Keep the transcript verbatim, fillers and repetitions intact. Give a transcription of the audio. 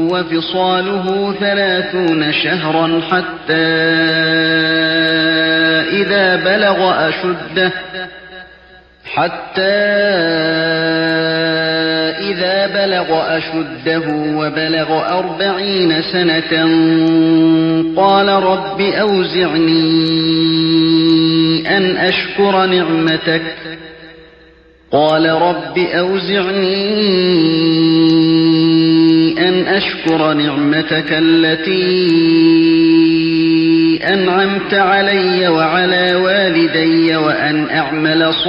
وفصاله ثلاثون شهرا حتى إذا بلغ أشده حتى إذا بلغ أشده وبلغ أربعين سنة قال رب أوزعني أن أشكر نعمتك قال رب أوزعني أن أشكر نعمتك التي أنعمت علي وعلى والدي وأن أعمل صالحا